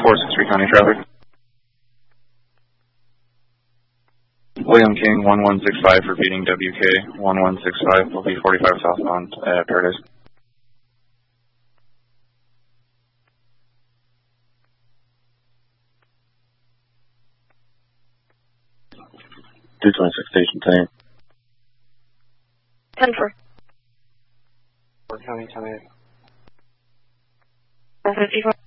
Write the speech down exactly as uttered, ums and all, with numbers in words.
four six three County traffic. William King, one one six five, repeating W K, one one six five, will be forty-five southbound at Paradise. two twenty-six station ten. ten four. four County ten eight. four fifty-four.